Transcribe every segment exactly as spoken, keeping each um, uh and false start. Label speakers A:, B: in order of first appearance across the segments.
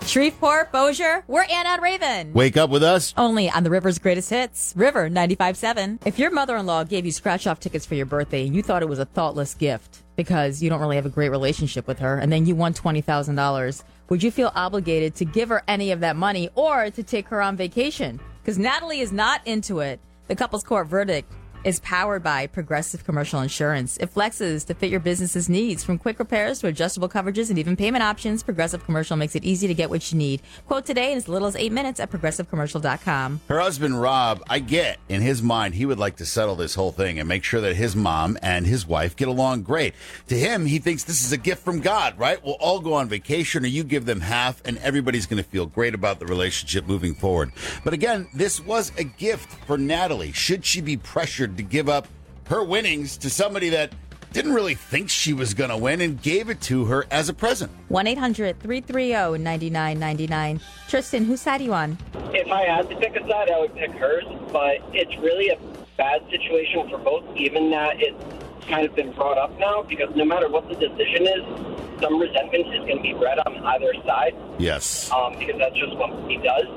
A: Shreveport, Bossier, we're Ann on Raven.
B: Wake up with us.
A: Only on the River's Greatest Hits, River ninety-five point seven. If your mother-in-law gave you scratch-off tickets for your birthday and you thought it was a thoughtless gift because you don't really have a great relationship with her, and then you won twenty thousand dollars, would you feel obligated to give her any of that money or to take her on vacation? Because Natalie is not into it. The couples court verdict is powered by Progressive Commercial Insurance. It flexes to fit your business's needs. From quick repairs to adjustable coverages and even payment options, Progressive Commercial makes it easy to get what you need. Quote today in as little as eight minutes at progressive commercial dot com.
B: Her husband, Rob, I get, in his mind, he would like to settle this whole thing and make sure that his mom and his wife get along great. To him, he thinks this is a gift from God, right? We'll all go on vacation or you give them half and everybody's going to feel great about the relationship moving forward. But again, this was a gift for Natalie. Should she be pressured to give up her winnings to somebody that didn't really think she was going to win and gave it to her as a present?
A: one eight hundred three three zero nine nine nine nine. Tristan, whose side are you on?
C: If I had to pick a side, I would pick hers, but it's really a bad situation for both, even that it's kind of been brought up now, because no matter what the decision is, some resentment is going to be bred on either side.
B: Yes.
C: Um, because that's just what he does.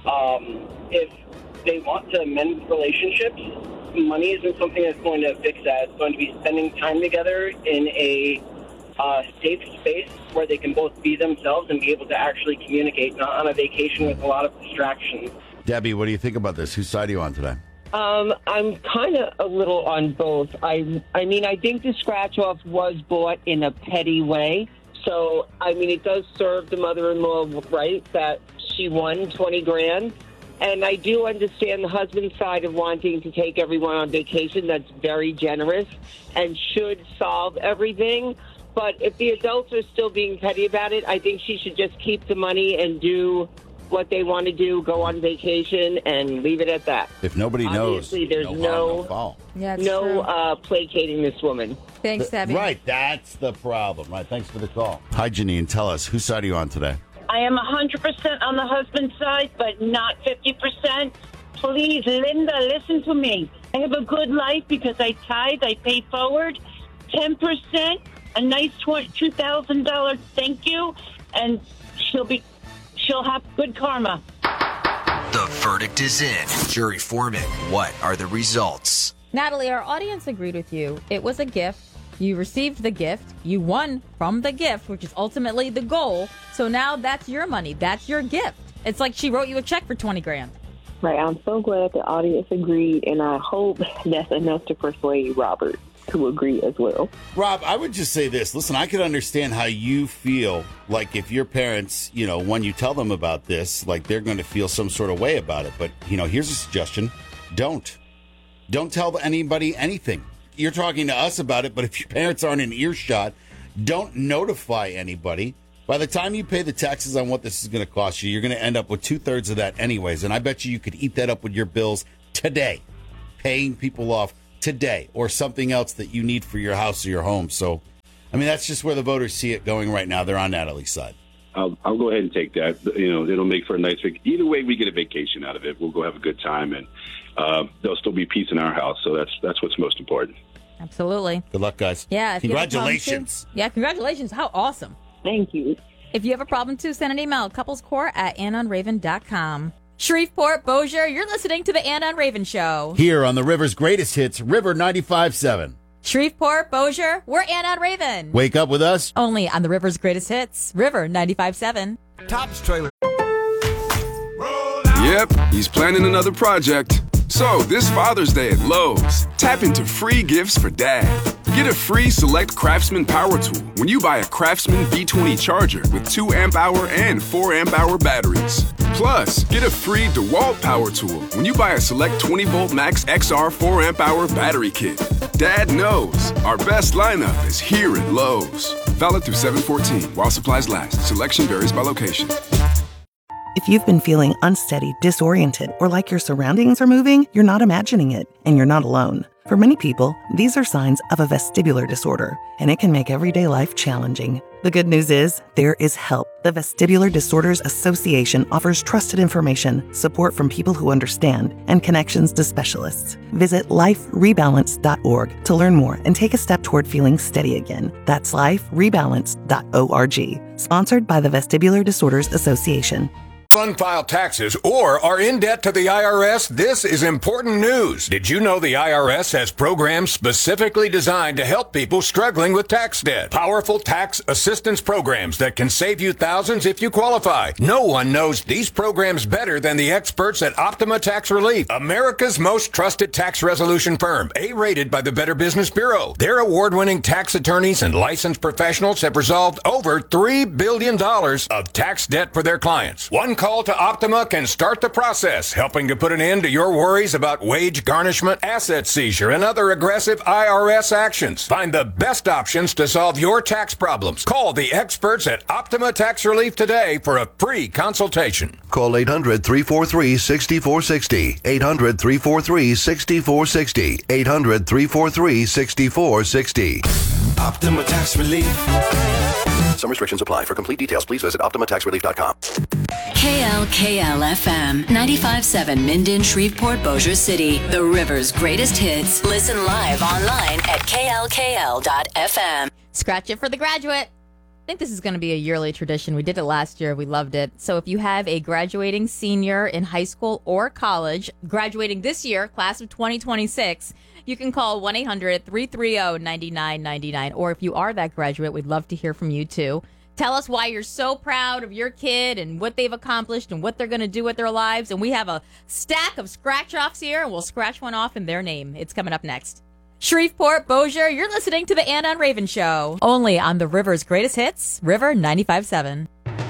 C: Um, if they want to mend relationships, money isn't something that's going to fix that. It's going to be spending time together in a uh, safe space where they can both be themselves and be able to actually communicate, not on a vacation with a lot of distractions.
B: Debbie, what do you think about this? Whose side are you on today?
D: Um, I'm kind of a little on both. I, I mean, I think the scratch-off was bought in a petty way. So, I mean, it does serve the mother-in-law right that she won twenty grand. And I do understand the husband's side of wanting to take everyone on vacation. That's very generous and should solve everything. But if the adults are still being petty about it, I think she should just keep the money and do what they want to do, go on vacation, and leave it at that.
B: If nobody
D: Obviously,
B: knows,
D: there's
B: no,
D: no,
B: harm, no foul.
A: Yeah, it's
D: no
A: true.
D: uh, placating this woman.
A: Thanks, Debbie.
B: Right, that's the problem. Right, thanks for the call. Hi, Janine. Tell us, whose side are you on today?
E: I am one hundred percent on the husband's side, but not fifty percent. Please, Linda, listen to me. I have a good life because I tithe, I pay forward. ten percent, a nice two thousand dollars thank you, and she'll be, she'll have good karma.
F: The verdict is in. Jury foreman, what are the results?
A: Natalie, our audience agreed with you. It was a gift. You received the gift. You won from the gift, which is ultimately the goal. So now that's your money. That's your gift. It's like she wrote you a check for twenty grand.
G: Right. I'm so glad the audience agreed, and I hope that's enough to persuade Robert to agree as well.
B: Rob, I would just say this. Listen, I could understand how you feel like if your parents, you know, when you tell them about this, like they're going to feel some sort of way about it. But, you know, here's a suggestion. Don't. Don't tell anybody anything. You're talking to us about it, but if your parents aren't in earshot, don't notify anybody. By the time you pay the taxes on what this is going to cost you, you're going to end up with two-thirds of that anyways. And I bet you you could eat that up with your bills today, paying people off today, or something else that you need for your house or your home. So, I mean, that's just where the voters see it going right now. They're on Natalie's side.
H: I'll, I'll go ahead and take that. You know, it'll make for a nice vacation. Either way, we get a vacation out of it. We'll go have a good time, and uh, there'll still be peace in our house. So that's that's what's most important.
A: Absolutely.
B: Good luck, guys.
A: Yeah. If you have a problem
B: Congratulations.
A: too- yeah, congratulations. How awesome.
G: Thank you.
A: If you have a problem, too, send an email, couplescore at ann on raven dot com. Shreveport, Bossier, you're listening to the Ann on Raven Show.
B: Here on the River's Greatest Hits, River ninety-five point seven.
A: Shreveport, Bossier, we're Ann on Raven.
B: Wake up with us.
A: Only on the River's Greatest Hits, River ninety-five point seven.
I: Topps trailer. Yep, he's planning another project. So, this Father's Day at Lowe's, tap into free gifts for Dad. Get a free Select Craftsman power tool when you buy a Craftsman V twenty charger with two amp hour and four amp hour batteries. Plus, get a free DeWalt power tool when you buy a Select twenty volt Max X R four amp hour battery kit. Dad knows our best lineup is here at Lowe's. Valid through seven fourteen while supplies last. Selection varies by location.
J: If you've been feeling unsteady, disoriented, or like your surroundings are moving, you're not imagining it, and you're not alone. For many people, these are signs of a vestibular disorder, and it can make everyday life challenging. The good news is, there is help. The Vestibular Disorders Association offers trusted information, support from people who understand, and connections to specialists. Visit life rebalance dot org to learn more and take a step toward feeling steady again. That's life rebalance dot org. Sponsored by the Vestibular Disorders Association.
K: Unfiled taxes or are in debt to the I R S, this is important news. Did you know the I R S has programs specifically designed to help people struggling with tax debt? Powerful tax assistance programs that can save you thousands if you qualify. No one knows these programs better than the experts at Optima Tax Relief, America's most trusted tax resolution firm, A-rated by the Better Business Bureau. Their award-winning tax attorneys and licensed professionals have resolved over three billion dollars of tax debt for their clients. One call to Optima can start the process, helping to put an end to your worries about wage garnishment, asset seizure, and other aggressive I R S actions. Find the best options to solve your tax problems. Call the experts at Optima Tax Relief today for a free consultation.
L: Call eight hundred, three four three, six four six zero. eight hundred, three four three, six four six zero. eight hundred, three four three, six four six zero.
M: Optima Tax Relief.
L: Some restrictions apply. For complete details, please visit optima tax relief dot com.
N: K L K L F M, ninety-five point seven Minden, Shreveport, Bossier City. The River's greatest hits. Listen live online at K L K L dot F M.
A: Scratch it for the graduate. I think this is going to be a yearly tradition. We did it last year. We loved it. So if you have a graduating senior in high school or college, graduating this year, class of twenty twenty-six, you can call one eight hundred, three three zero, nine nine nine nine. Or if you are that graduate, we'd love to hear from you too. Tell us why you're so proud of your kid and what they've accomplished and what they're going to do with their lives. And we have a stack of scratch-offs here, and we'll scratch one off in their name. It's coming up next. Shreveport, Bossier, you're listening to the Anna and Raven Show. Only on the River's greatest hits, River ninety-five point seven.